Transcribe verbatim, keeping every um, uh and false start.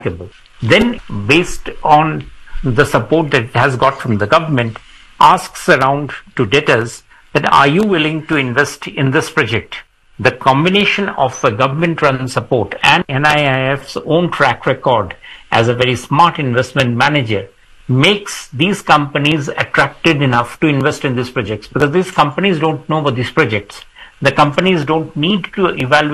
Then, based on the support that it has got from the government, asks around to debtors that are you willing to invest in this project? The combination of a government-run support and N I I F's own track record as a very smart investment manager makes these companies attracted enough to invest in these projects, because these companies don't know about these projects. The companies don't need to evaluate